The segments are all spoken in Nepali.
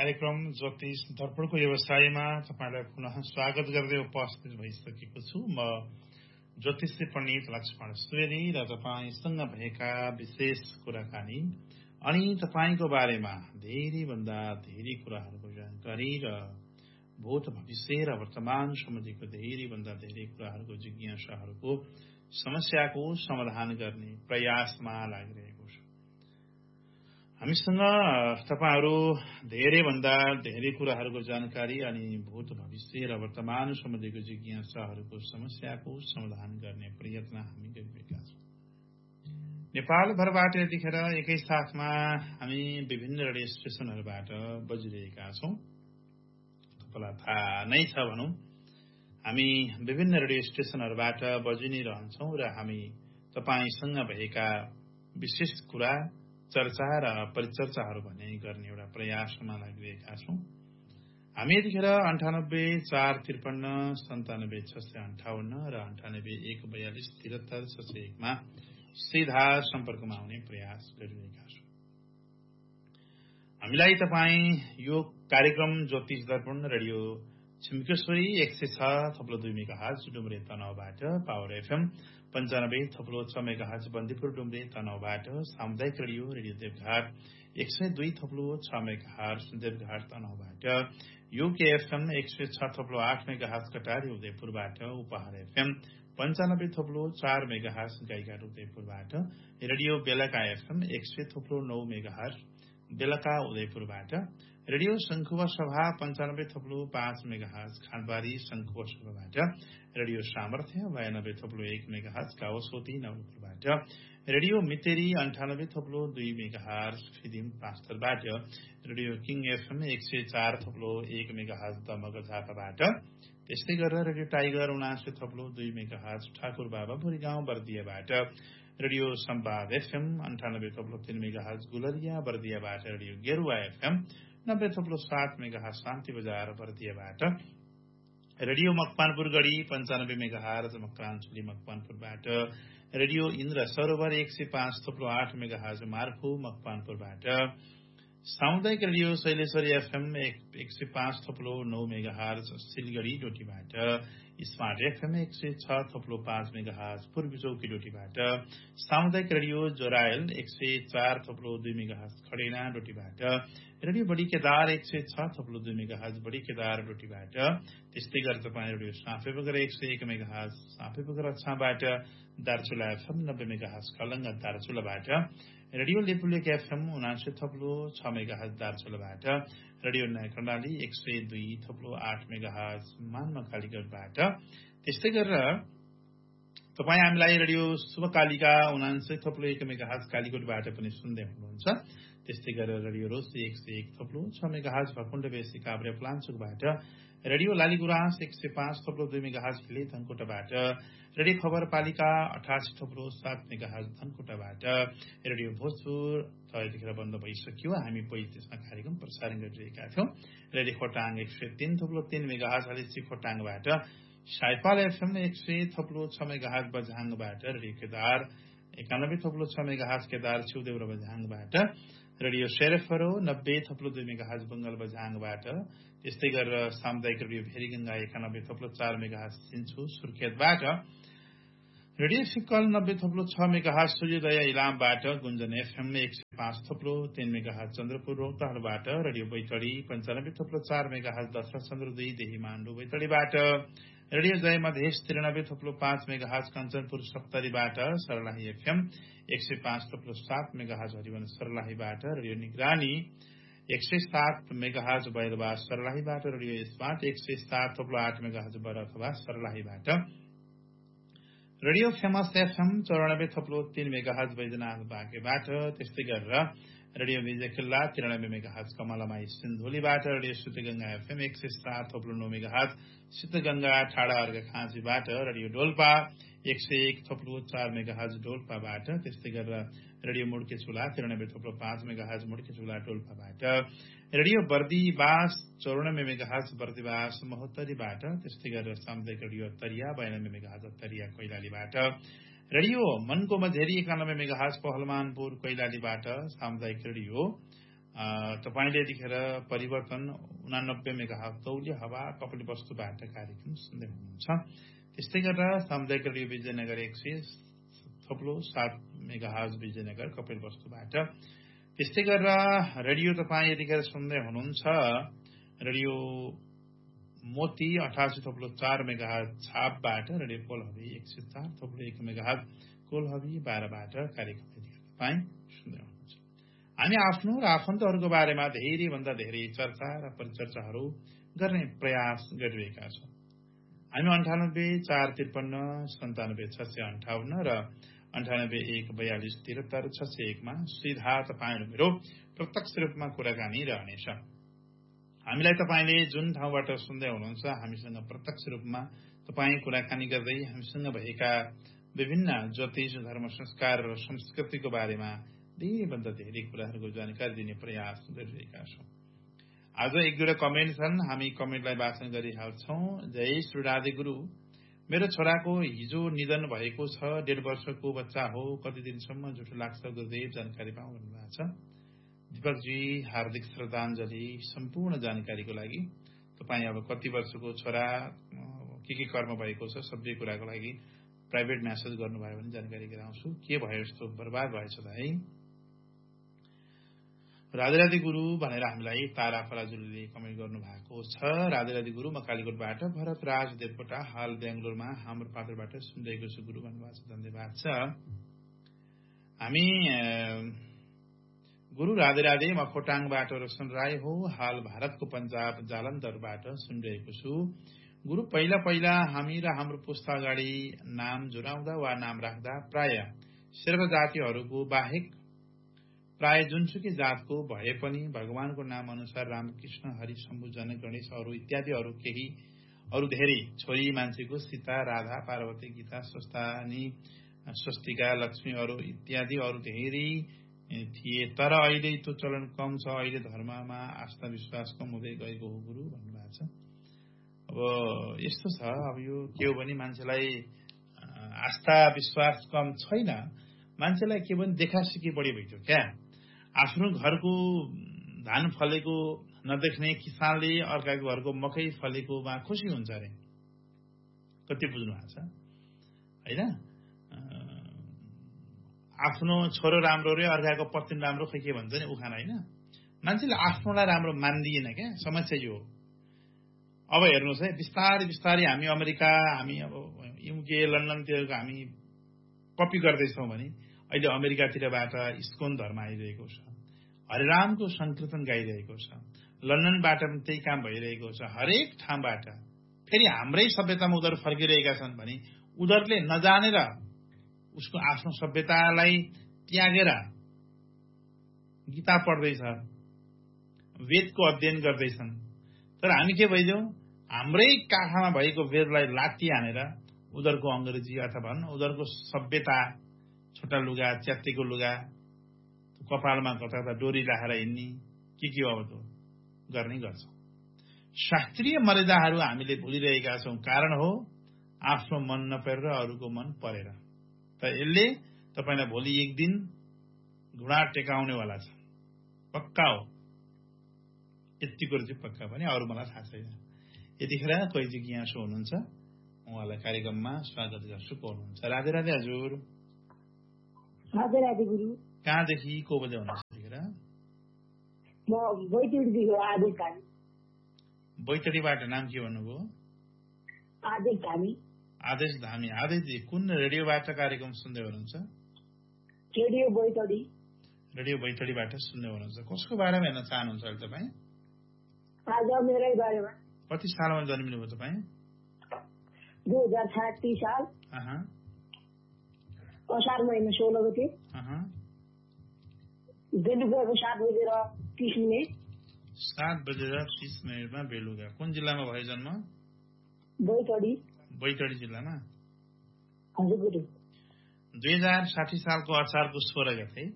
कार्यक्रम ज्योतिष दर्पणको व्यवसायमा तपाईलाई पुनः स्वागत गर्दै उपस्थित भइसकेको छु। म ज्योतिषी पण्डित लक्ष्मण सुवेदी र तपाईसँग भएका विशेष कुराकानी अनि तपाईको बारेमा धेरैभन्दा धेरै कुराहरूको जानकारी र भूत भविष्य र वर्तमान सम्बन्धीको धेरैभन्दा धेरै कुराहरूको जिज्ञासाहरूको समस्याको समाधान गर्ने प्रयासमा लागिरहेको छु। हामीसँग तपाईहरु धेरैभन्दा धेरै कुराहरूको जानकारी अनि भूत भविष्य र वर्तमान सम्बन्धीको जिज्ञासाहरूको समस्याको समाधान गर्ने प्रयत्न हामी गरिरहेका छौं। नेपाल भरबाट यतिखेर एकै साथमा हामी विभिन्न रेडियो स्टेशनहरूबाट बजिरहेका छौं। तपाईलाई थाहा नै छ भनौं, हामी विभिन्न रेडियो स्टेशनहरूबाट बजि नै रहन्छौं र हामी तपाईसँग भएका विशेष कुरा, चर्चा र परिचर्चाहरू भने गर्ने एउटा प्रयासमा लागिरहेका छौं। हामी यतिखेर 9845539658 र 98142643 मा सीधा सम्पर्कमा आउने प्रयास गरिरहेका छौं। हामीलाई तपाई यो कार्यक्रम ज्योतिष Darpan radio छिम्केश्वरी 106.2 megahertz Dumre तनहुबाट, power FM 95.6 megahertz Bandipur Dumre तनहुबाट, सामुदायिक radio radio देवघाट 102.6 megahertz देवघाट तनहुबाट, UK FM 106.8 megahertz कटारी उदयपुरबाट, उपहार एफएम 95.4 मेगाहर्ज गाईघाट उदयपुरबाट, रेडियो बेलका एफएम 100.9 मेगाहर्ज बेलका उदयपुरबाट, रेडियो शंखुवा सभा 95.5 मेगाहर्ज खानबारी शंखुवा सभाबाट, रेडियो सामर्थ्य 92.1 मेगाहर्ज कावसोती नवलपुरबाट, रेडियो मितेरी 98.2 megahertz Phidim पाँचथरबाट, radio king FM 104.1 megahertz Damak झापाबाट, त्यस्तै गरेर रेडियो टाइगर 79.2 मेगाहर्ज ठाकुर बाबा भुरी गाउँ बर्दियाबाट, रेडियो संवाद FM 98.3 megahertz Gulariya बर्दियाबाट, radio गेरुवा FM 90.7 megahertz शान्ति बजार बर्दियाबाट, रेडियो मकवानपुर गढी 95 मेगाहर्ज मकरानचुली मकवानपुरबाट, रेडियो इन्द्र सरोवर 105.8 मेगाहर्ज मार्फू मकवानपुरबाट, सामुदायिक radio Shaileshwari FM 105.9 megahertz Siliguri डोटीबाट, smart FM 106.5 megahertz पूर्वी चौकी डोटीबाट, सामुदायिक radio जोरायल 104.2 megahertz खडेना डोटीबाट, radio body Kedar 106.2 megahertz body Kedar डोटीबाट, त्यस्तै गरेर तपाईँ radio साँपेबगर 101 megahertz साँपेबगर अछाबाट, Darchula FM 90 megahertz Khalanga दार्चुलाबाट, radio लेपुलेक FM 79.6 megahertz दार्चुलाबाट, radio नयाँ कर्णाली 102.8 मेगाहर्ज मानमा कालीगढबाट, त्यस्तै गरेर तपाईँ हामीलाई रेडियो शुभकालिका 79.1 मेगाहर्ज कालीकोटबाट पनि सुन्दै हुनुहुन्छ। त्यस्तै गरेर रेडियो रोसी 101.6 मेगाहर्ज भकुण्ड बेसी काभ्रे प्लान्चोकबाट, रेडियो लालीगुराँस 105.2 मेगाहर्ज हिले धनकोटाबाट, रेडियो खबरपालिका 88.7 मेगाहर्ज धनकोटाबाट, रेडियो भोजपुर त यतिखेर बन्द भइसक्यो, हामी पहिले त्यसमा कार्यक्रम प्रसारण गरिरहेका थियौं। Radio Khotang 103.3 megahertz Halesi खोटाङबाट, Saipal FM 100.6 megahertz बझाङबाट, radio Kedar 91.6 megahertz Kedar छिउदेव र बझाङबाट, रेडियो शेरफरो 90.2 मेगाहर्ज बंगाल बझाङबाट, त्यस्तै गरेर सामुदायिक radio Bheriganga 91.4 megahertz सिन्छु सुर्खेतबाट, radio sickle 90.6 megahertz सूर्योदय इलामबाट, गुन्जन FM 105.3 megahertz Chandrapur रौतहटबाट, radio Baitadi 95.4 megahertz Dasharath चन्द्र 2 देही माण्डु बैतडीबाट, रेडियो जय Madhesh 93.5 megahertz Kanchanpur सप्तरीबाट, Sarlahi FM 105.7 megahertz everyone सर्लाहीबाट, radio निगरानी 107 megahertz बैरबास सर्लाहीबाट, radio smart 107.8 megahertz Barathwa सर्लाहीबाट, radio famous FM 94.3 megahertz Baijnath बागेबाट, त्यस्तै गरेर रेडियो विजय किल्ला 93 megahertz Kamalamai सिन्धुलीबाट, radio सुतगंगा FM 107.9 megahertz Siddaganga ठाडा अर्घ खाँचीबाट, रेडियो डोल्पा 101.4 मेगाहर्ज डोल्पाबाट, त्यस्तै गरेर radio मुड्केचुला 93.5 megahertz मुड्केचुला डोल्पाबाट, radio Bardibas 94 megahertz Bardibas महोत्तरीबाट, त्यस्तै गरेर सामुदायिक रेडियो तरिया 92 मेगाहर्ज तरिया कैलालीबाट, रेडियो मनको मझेरी 91 मेगाहर्ज पहलमानपुर कैलालीबाट, सामुदायिक रेडियो तपाईले यतिखेर परिवर्तन 89 मेगाहर्ज तौल्य हावा कपिलवस्तुबाट कार्यक्रम सुन्दै हुनुहुन्छ। त्यस्तै गरेर सामुदायिक रेडियो विजयनगर 100.7 मेगाहर्ज विजयनगर कपिलवस्तुबाट। त्यस्तै गरेर रेडियो तपाईँ यतिखेर सुन्दै हुनुहुन्छ रेडियो मोती 88.4 मेगाहर्ज छापबाट, रेडियो कोलहबी 104.1 मेगाहर्ज कोलहबी 12बाट कार्यक्रम यतिखेर तपाईँ सुन्दै हुनुहुन्छ। हामी आफ्नो र आफन्तहरूको बारेमा धेरै भन्दा धेरै चर्चा र परिचर्चाहरू गर्ने प्रयास गरिरहेका छौँ। हामी 98 453 97 658 र 98 1 42 73 601 मा सीधा तपाईहरू मेरो प्रत्यक्ष रूपमा कुराकानी रहनेछ। हामीलाई तपाईले जुन ठाउँबाट सुन्दै हुनुहुन्छ हामीसँग प्रत्यक्ष रूपमा तपाईँ कुराकानी गर्दै हामीसँग भएका विभिन्न ज्योतिष, धर्म, संस्कार र संस्कृतिको बारेमा धेरैभन्दा धेरै कुराहरूको जानकारी दिने प्रयास गरिरहेका छौँ। आज एक दुईवटा कमेन्ट छन्, हामी कमेन्टलाई वाचन गरिहाल्छौँ। जय श्री राधे गुरु, मेरो छोराको हिजो निधन भएको छ, 1.5 वर्षको बच्चा हो, कति दिनसम्म झुठो लाग्छ गुरुदेव जानकारी पाउँ भन्नुभएको छ। दीपकजी हार्दिक श्रद्धाञ्जली सम्पूर्ण जानकारीको लागि। तपाईँ अब कति वर्षको छोरा, के कर्म भएको छ सबै कुराको लागि प्राइभेट म्यासेज गर्नुभयो भने जानकारी गराउँछु। के भयो यस्तो बर्बाद भएछ त है। राधे राधे गुरु भनेर हामीलाई तारा फराजुलीले कमेन्ट गर्नु भएको छ। राधे राधे गुरु, म कालीकोटबाट भरत राज देवकोटा, हाल बेंगलोरमा हाम्रो पात्रबाट सुनिरहेको छु गुरु भन्नुभएको छ। धन्यवाद छ। हामी गुरु राधे राधे, म खोटाङबाट रोशन राय हो, हाल भारतको पंजाब जालन्धरबाट सुनिरहेको छु। गुरु, पहिला हामी र हाम्रो पुस्ता अगाडि नाम जुराउँदा वा नाम राख्दा प्राय शेर्पा जातिहरूको बाहेक प्राय जुनसुकै जातको भए पनि भगवानको नाम अनुसार रामकृष्ण, हरि, शम्भु, जनक, गणेश अरू इत्यादि अरू धेरै छोरी मान्छेको सीता, राधा, पार्वती, गीता, स्वस्तानी, स्वस्तिका, लक्ष्मी अरू इत्यादि अरू धेरै थिए। तर अहिले त्यो चलन कम छ। अहिले धर्ममा आस्था विश्वास कम हुँदै गएको हो गुरु भन्नुभएको छ। अब यस्तो छ, अब यो के हो भने मान्छेलाई आस्था विश्वास कम छैन, मान्छेलाई के भने देखासिकी बढी भइदियो क्या। आफ्नो घरको धान फलेको नदेख्ने किसानले अर्काको घरको मकै फलेकोमा खुसी हुन्छ अरे। कति बुझ्नु भएको छ होइन? आफ्नो छोरो राम्रो रे अर्काको पत्नी राम्रो, खै के भन्छ नि उखान होइन। मान्छेले आफ्नोलाई राम्रो मान्दिएन क्या, समस्या यो हो। अब हेर्नुहोस् है, बिस्तारै हामी अमेरिका, हामी अब युके, लन्डनतिरको हामी कपी गर्दैछौँ भने अहिले अमेरिकातिरबाट इस्कोन धर्म आइरहेको छ, हरिरामको संकीर्तन गाइरहेको छ, लन्डनबाट पनि त्यही काम भइरहेको छ। हरेक ठाउँबाट फेरि हाम्रै सभ्यतामा उनीहरू फर्किरहेका छन् भने उनीहरूले नजानेर उसको आफ्नो सभ्यतालाई त्यागेर गीता पढ्दैछ, वेदको अध्ययन गर्दैछन्। तर हामी के भइदियौँ, हाम्रै काखमा भएको वेदलाई लात्ती हानेर उनीहरूको अंग्रेजी अथवा उनीहरूको सभ्यता, छोटा लुगा, च्यात्तीको लुगा, कपालमा कता डोरी राखेर हिँड्ने के अब त गर्ने गर्छौँ। शास्त्रीय मर्यादाहरू हामीले भुलिरहेका छौँ। कारण हो आफ्नो मन नपरेर अरूको मन परेर। त यसले तपाईलाई भोलि एक दिन घुँडा टेकाउनेवाला छ, पक्का हो। यति कुरो चाहिँ पक्का पनि, अरू मलाई थाहा छैन। यतिखेर कोही जिज्ञासु हुनुहुन्छ, उहाँलाई कार्यक्रममा स्वागत गर्छु। को हुनुहुन्छ? राधे राधे हजुर। राधे राधे गुरु। कहाँदेखि को बोल्दै हुनुहुन्छ यतिखेर? म बैतडीदेखि आदेश धामी। बैतडीबाट नाम के भन्नुभयो? आदेश धामी। आदेश धामी। आदेशजी कुन रेडियोबाट कार्यक्रम सुन्दै हुनुहुन्छ? रेडियो बैतडी। रेडियो बैतडीबाट सुन्दै हुनुहुन्छ। कसको बारेमा हेर्न चाहनुहुन्छ अहिले तपाईँ? आज मेरै बारेमा। कति सालमा जन्मिनुभयो तपाईँ? 2036 साल असार महिना 16 गते बेलुकाको 7:30 7:30 बेलुका। कुन जिल्लामा भयो जन्म? बैतडी जिल्लामा। हजुर गुरु। 2060 सालको असारको 16 गते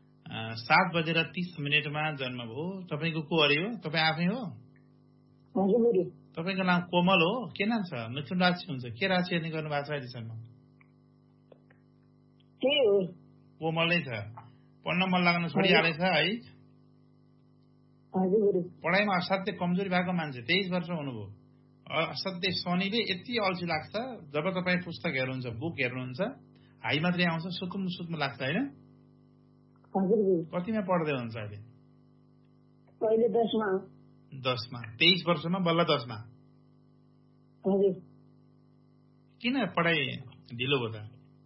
7:30 जन्म भयो। तपाईँको को अरे हो? तपाईँ आफै हो? हजुर गुरु। तपाईँको नाम कोमल हो? के नाम छ? मिथुन राशि हुन्छ। के राशि हेर्ने गर्नु भएको छ अहिलेसम्म? त्यही हो, कोमलै छ। पढ्न मन लाग्न छोडिहालेछ है? हजुर गुरु पढाइमा असाध्यै कमजोरी भएको मान्छे 23 वर्ष हुनुभयो। असाध्यै शनिले यति अल्छी लाग्छ, जब तपाईँ पुस्तक हेर्नुहुन्छ, बुक हेर्नुहुन्छ, हाई मात्रै आउँछ, सुकुम लाग्छ होइन? हजुर गुरु कतिमा पढ्दै हुन्छ अहिले? अहिले 10मा 10मा। 23 वर्षमा बल्ल 10मा। हजुर किन पढाइ ढिलो भयो त?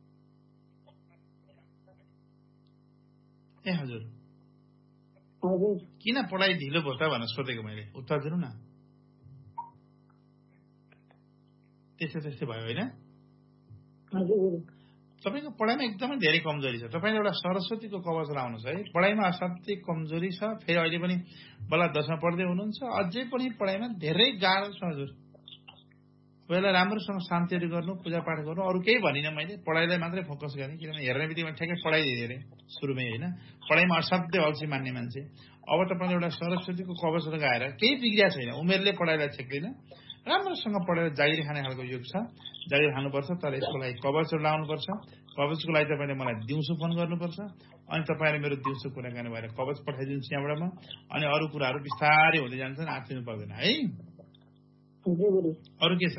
ए हजुर हजुर किन पढाइ ढिलो भयो त भनेर सोधेको मैले, उत्तर दिनु न। त्यस्तै भयो होइन? हजुर गुरु तपाईँको पढाइमा एकदमै धेरै कमजोरी छ। तपाईँले एउटा सरस्वतीको कवच लाउनुहोस् है। पढाइमा असाध्यै कमजोरी छ, फेरि अहिले पनि बल्ल 10मा पढ्दै हुनुहुन्छ, अझै पनि पढाइमा धेरै गाह्रो छ हजुर। पहिला राम्रोसँग शान्तिहरू गर्नु, पूजापाठ गर्नु, अरू केही भनिनँ मैले, पढाइलाई मात्रै फोकस गर्ने, किनभने हेर्ने बित्तिकै ठ्याक्कै पढाइदिए अरे सुरुमै होइन। पढाइमा असाध्यै अल्छी मान्ने मान्छे। अब तपाईँले एउटा सरस्वतीको कवच लगाएर केही बिग्रिया छैन, उमेरले पढाइलाई छेक्दैन, राम्रोसँग पढेर जागिर खाने खालको युग छ, जागिर खानुपर्छ। तर यसको लागि कवचहरू लाउनुपर्छ। कवचको लागि तपाईँले मलाई दिउँसो फोन गर्नुपर्छ, अनि तपाईँले मेरो दिउँसो कुराकानी भएर कवच पठाइदिन्छु यहाँबाट म, अनि अरू कुराहरू बिस्तारै हुँदै जान्छन्, आत्तिनु पर्दैन है। अरू के छ?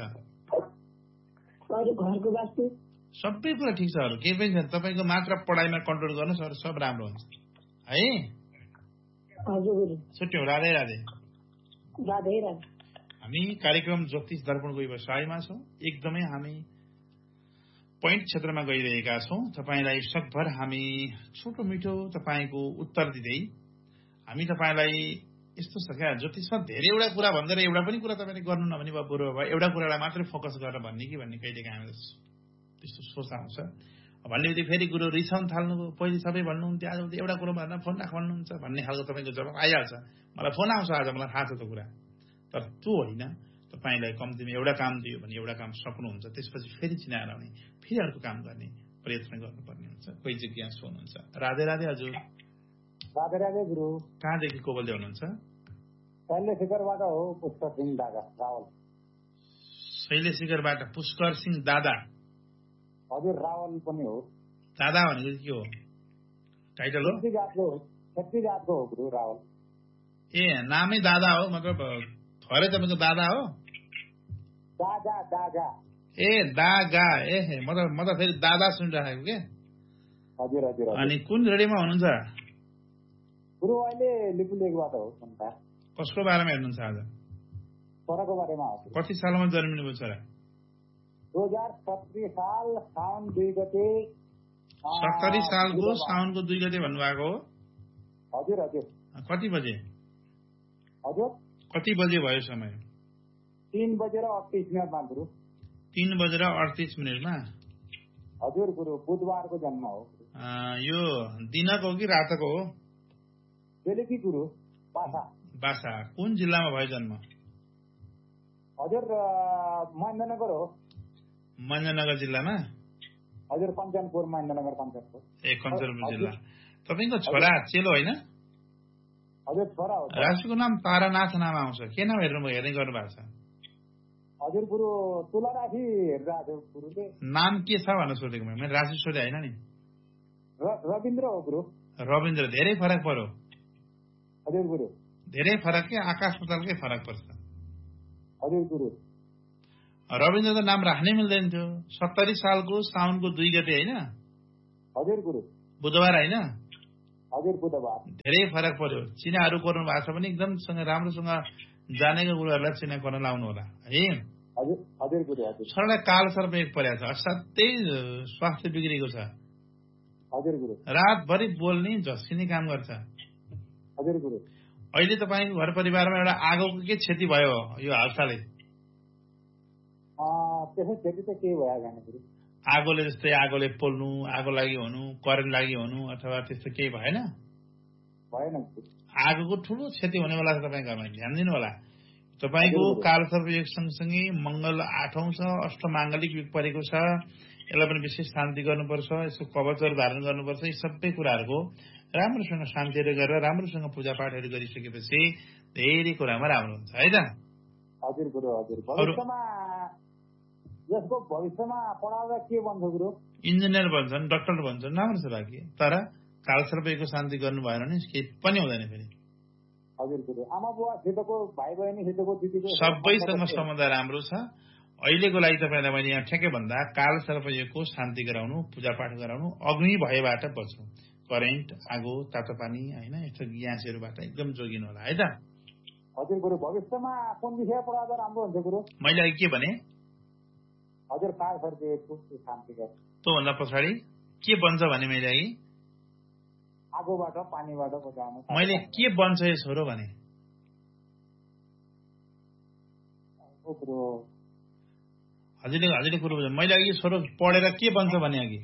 घरको वास्तु सबै कुरा ठिक छ, अरू केही पनि छैन। तपाईँको मात्र पढाइमा कन्ट्रोल गर्नुहोस्, अरू सब राम्रो हुन्छ है। छुट्यौँ। राधे राधे। राधे राधे। हामी कार्यक्रम ज्योतिष दर्पणको व्यवसायमा छौँ। एकदमै हामी पोइन्ट क्षेत्रमा गइरहेका छौँ। तपाईँलाई सकभर हामी छोटो मिठो तपाईँको उत्तर दिँदै हामी तपाईँलाई यस्तो छ क्या, ज्योतिषमा धेरैवटा कुरा भन्दै एउटा पनि कुरा तपाईँले गर्नु नभने भयो, बरु अब एउटा कुरालाई मात्रै फोकस गरेर भन्ने कि भन्ने कहिले काहीँ त्यस्तो सोच आउँछ। भन्ने बित्तिकै फेरि कुरो रिसाउन थाल्नुभयो, पहिले सबै भन्नुहुन्थ्यो, आज एउटा कुरो भएर फोन राख भन्नुहुन्छ भन्ने खालको तपाईँको जवाब आइहाल्छ। मलाई फोन आउँछ आज, मलाई थाहा छ त्यो कुरा। तर त्यो होइन, तपाईँलाई कम्तीमा एउटा काम दियो भने एउटा काम सक्नुहुन्छ, त्यसपछि फेरि चिनाएर आउने, फेरि अर्को काम गर्ने प्रयत्न गर्नुपर्ने हुन्छ। कोही जिज्ञासु हुनुहुन्छ। राधे राधे हजुर। राधे राधे गुरु। कहाँदेखि को बोल्दै हुनुहुन्छ? शैलेशिखरबाट हो, पुष्कर सिंह दादा रावल। शैलेशिखरबाट पुष्कर सिंह दादा। हजुर रावल पनि हो। दादा भनेको के हो? टाइटल हो? छत्ती जातको हो गुरु रावल। ए नामै दादा हो, मतलब थोरै तपाईँको दादा हो? दादा दादा। ए दागा। ए म त फेरि दादा सुनिरहेको के। हजुर हजुर। अनि कुन रेडियोमा हुनुहुन्छ? गुरु अहिले लिपुलेकबाट हो। कसको बारेमा हेर्नुहुन्छ आज? छोराको बारेमा हो। कति सालमा जन्मिनु भयो छोरा? 2017 साल साउन 2 गते। 70 सालको साउनको 2 गते भन्नुभएको हो? हजुर हजुर। कति बजे? हजुर कति बजे भयो समय? 3:38 गुरु। 3:38 हजुर गुरु, बुधबारको जन्म हो। यो दिनको हो कि रातको हो? बेलुकी गुरु। बासा। कुन जिल्लामा भयो जन्म? हजुर महेन्द्रनगर हो। महेन्द्रनगर जिल्लामा? हजुर कञ्चनपुर, महेन्द्रनगर कञ्चनपुर। ए कञ्चनपुर जिल्ला। तपाईँको छोरा चेलो होइन? हजुर छोरा हो। राशिको नाम तारानाथ नाम आउँछ, के नाम हेर्नुभयो, हेर्दै गर्नु भएको छ? हजुर गुरु तुला राशि हेरिरहेको छु गुरुले। नाम के छ भनेर सोधेको मैले राशि सोधे होइन नि। रविन्द्र हो गुरु। रविन्द्र। धेरै फरक पर्यो। हजुर गुरु। धेरै फरक के आकाश पातालकै फरक पर्छ। हजुर गुरु। रविन्द्र त नाम राख्नै मिल्दैन थियो। 70 सालको साउनको 2 गते होइन? हजुर गुरु। बुधबार होइन? हजुर बुधबार। धेरै फरक पर्यो। चिनाहरू गर्नु भएको छ भने एकदमसँग राम्रोसँग जानेको कुराहरूलाई चिना गर्न लाउनु होला है। हजुर हजुर गुरु। हजुर। छोरालाई काल सर्प एक परेको छ, असाध्यै स्वास्थ्य बिग्रेको छ। हजुर गुरु। रातभरि बोल्ने झस्किने काम गर्छ। हजुर गुरु। अहिले तपाईँको घर परिवारमा एउटा आगोको के क्षति भयो यो हालसालै? त्यसै क्षति त केही भएन गुरु। आगोले जस्तै आगोले पोल्नु, आगो लागि हुनु, करेन्ट लागि हुनु अथवा त्यस्तो केही भएन? भएन। आगोको ठुलो क्षति हुनेवाला छ तपाईँको घरमा, ध्यान दिनु होला। तपाईँको कालसर्प योग सँगसँगै मङ्गल 8औं छ, अष्टमाङ्गलिक युग परेको छ। यसलाई पनि विशेष शान्ति गर्नुपर्छ, यसको कवचहरू धारण गर्नुपर्छ। यी सबै कुराहरूको राम्रोसँग शान्तिहरू गरेर राम्रोसँग पूजापाठहरू गरिसकेपछि धेरै कुरामा राम्रो हुन्छ है त। हजुर गुरु। हजुर। यसको भविष्यमा पढाउँदा के भन्छ गुरु? इन्जिनियर भन्छन्, डाक्टर भन्छन्, राम्रो छ बाँकी। तर कालसर्पको शान्ति गर्नु भएन भने केही पनि हुँदैन फेरि। हजुर गुरु आमा बुवासितको भाइ बहिनीसितको दिदीको सबैसँग सम्बन्ध राम्रो छ। अहिलेको लागि तपाईँलाई मैले यहाँ ठ्याक्कै भन्दा काल सर्पयोगको शान्ति गराउनु, पूजापाठ गराउनु, अग्नि भयबाट बच्नु, करेन्ट, आगो, तातो पानी होइन यस्तो ग्यासहरूबाट एकदम जोगिनु होला है त। हजुर गुरु भविष्यमा कुन विषय पढाउँदा राम्रो हुन्छ गुरु? मैले अघि के भने? हजुर काल सर्पयोगको शान्ति गर्नु। त्योभन्दा पछाडि के बन्छ भने मैले अघि आगोबाट पानीबाट बचाउनु। मैले के बन्छ यो छोरो भने हजुरले कुरो बुझ्नु। मैले अघि छोरो पढेर के बन्छ भने अघि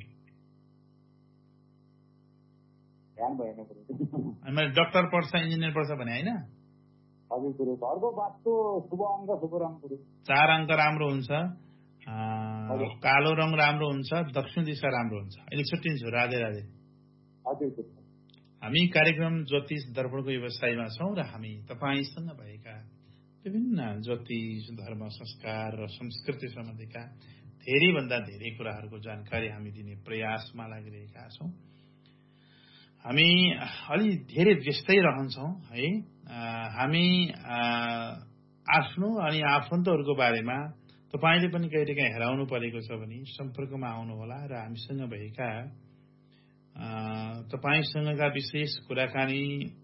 ध्यान भएन गुरु। अनि मैले डाक्टर पढ्छ इन्जिनियर पढ्छ भने होइन। हजुर गुरु घरको वास्तु शुभ अङ्क शुभ रङ गुरु। 4 अङ्क राम्रो हुन्छ, कालो रङ राम्रो हुन्छ, दक्षिण दिशा राम्रो हुन्छ। अहिले छुट्टिन्छु। राधे राधे। हजुर गुरु। हामी कार्यक्रम ज्योतिष दर्पणको व्यवसायमा छौँ र हामी तपाईसँग भएका विभिन्न ज्योतिष धर्म संस्कार र संस्कृति सम्बन्धीका धेरैभन्दा धेरै कुराहरूको जानकारी हामी दिने प्रयासमा लागिरहेका छौँ। हामी अलि धेरै व्यस्तै रहन्छौँ है। हामी आफ्नो अनि आफन्तहरूको बारेमा तपाईँले पनि कहिलेकाहीँ हेराउनु परेको छ भने सम्पर्कमा आउनुहोला र हामीसँग भएका तपाईसँगका विशेष कुराकानी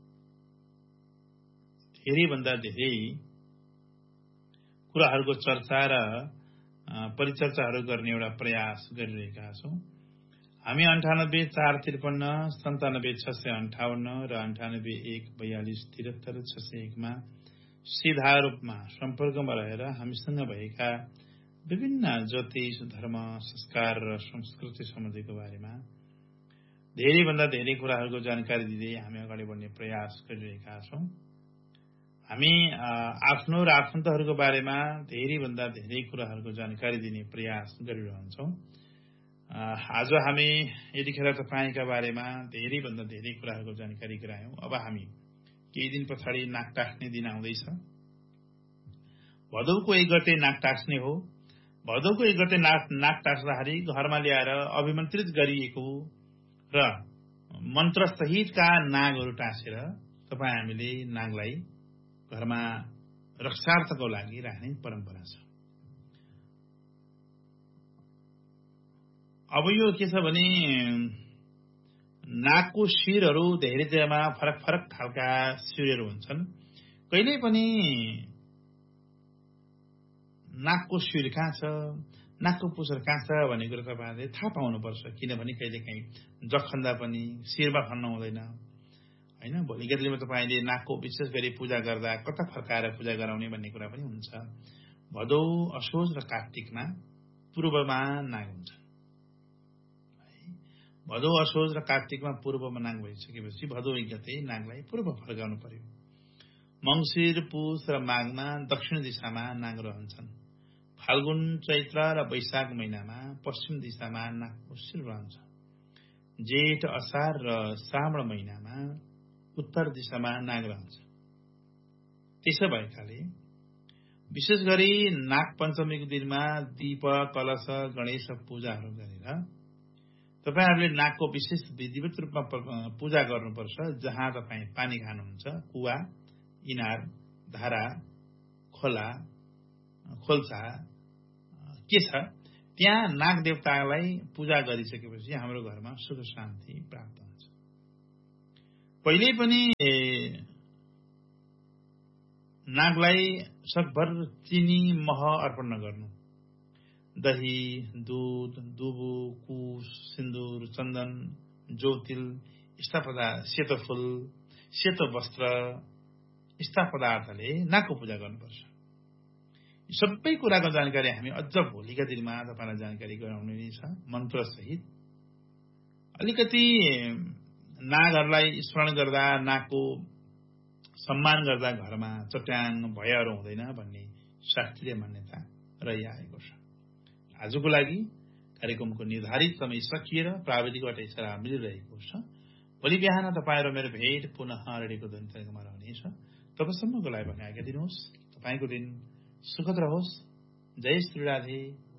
धेरैभन्दा धेरै कुराहरूको चर्चा र परिचर्चाहरू गर्ने एउटा प्रयास गरिरहेका छौँ। हामी 9845397658 र 9814143673 मा सीधा रूपमा सम्पर्कमा रहेर हामीसँग भएका विभिन्न ज्योतिष धर्म संस्कार र संस्कृति सम्बन्धीको बारेमा धेरैभन्दा धेरै कुराहरूको जानकारी दिँदै हामी अगाडि बढ्ने प्रयास गरिरहेका छौँ। हामी आफ्नो र आफन्तहरूको बारेमा धेरैभन्दा धेरै कुराहरूको जानकारी दिने प्रयास गरिरहन्छौँ। आज हामी यतिखेर तपाईँका बारेमा धेरैभन्दा धेरै कुराहरूको जानकारी गरायौँ। अब हामी केही दिन पछाडि नाक टाक्ने दिन आउँदैछ। भदौको 1 गते नाक टाक्ने हो। भदौको 1 गते नाक टाक्दाखेरि घरमा ल्याएर अभिमन्त्रित गरिएको र मन्त्रसहितका नागहरू टाँसेर तपाईँ हामीले नागलाई घरमा रक्षार्थको लागि राख्ने परम्परा छ। अब यो के छ भने नागको शिरहरू धेरै जग्गामा फरक फरक खालका शिरहरू हुन्छन्। कहिल्यै पनि नागको शिर कहाँ छ, नाकको पुच्छर कहाँ छ भन्ने कुरा तपाईँहरूले थाहा पाउनुपर्छ। किनभने कहिलेकाहीँ जखन्दा पनि शिरमा खन्न हुँदैन होइन। भोलिका दिनमा तपाईँले नाकको विशेष गरी पूजा गर्दा कता फर्काएर पूजा गराउने भन्ने कुरा पनि हुन्छ। भदौ, असोज र कार्तिकमा पूर्वमा नाग हुन्छ। भदौ, असोज र कार्तिकमा पूर्वमा नाग भइसकेपछि भदौ 1 गते नागलाई पूर्व फर्काउनु पर्यो। मङ्सिर, पुष र माघमा दक्षिण दिशामा नाग रहन्छन्। फाल्गुन, चैत्र र वैशाख महिनामा पश्चिम दिशामा नागको शिर रहन्छ। जेठ, असार र श्रावण महिनामा उत्तर दिशामा नाग रहन्छ। त्यसो भएकाले विशेष गरी नाग पञ्चमीको दिनमा दीप, कलश, गणेश पूजाहरू गरेर तपाईहरूले नागको विशेष विधिवत रूपमा पूजा गर्नुपर्छ। जहाँ तपाईँ पानी खानुहुन्छ, कुवा, इनार, धारा, खोला, खोल्सा के छ त्यहाँ नाग देवतालाई पूजा गरिसकेपछि हाम्रो घरमा सुख शान्ति प्राप्त हुन्छ। पहिले पनि नागलाई सकभर चिनी, मह अर्पण नगर्नु। दही, दूध, दुबो, कुश, सिन्दूर, चन्दन, ज्योतिल यस्ता पदार्थ, सेतो फूल, सेतो वस्त्र यस्ता पदार्थले नागको पूजा गर्नुपर्छ। सबै कुराको जानकारी हामी अझ भोलिका दिनमा तपाईँलाई जानकारी गराउने नै छ मन्त्र सहित। अलिकति नागहरूलाई स्मरण गर्दा, नागको सम्मान गर्दा घरमा चट्याङ भयहरू हुँदैन भन्ने शास्त्रीय मान्यता रहिआएको छ। आजको लागि कार्यक्रमको निर्धारित समय सकिएर प्राविधिकबाट इशारा मिलिरहेको छ। भोलि बिहान तपाईँ र मेरो भेट पुनः रेडियोको ध्वनितरङ्गमा रहनेछ। तबसम्मको लागि भने आज्ञा दिनुहोस्। तपाईँको दिन सुखद रहोस्। जय श्री राधे।